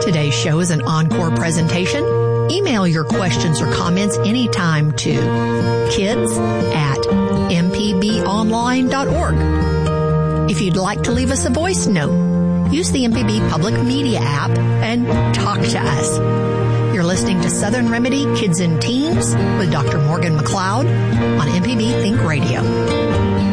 Today's show is an encore presentation. Email your questions or comments anytime to kids@mpbonline.org. If you'd like to leave us a voice note, use the MPB Public Media app and talk to us. You're listening to Southern Remedy Kids and Teens with Dr. Morgan McLeod on MPB Think Radio.